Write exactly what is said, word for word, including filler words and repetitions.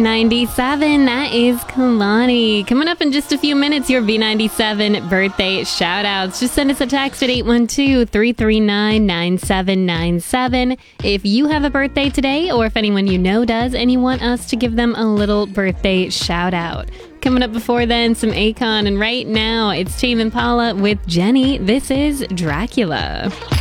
ninety-seven, that is Kalani. Coming up in just a few minutes, your B ninety-seven birthday shout outs. Just send us a text at eight one two, three three nine, nine seven nine seven if you have a birthday today, or if anyone you know does and you want us to give them a little birthday shout out. Coming up before then, some Akon, and right now it's Tame Impala with Jenny. This is Dracula.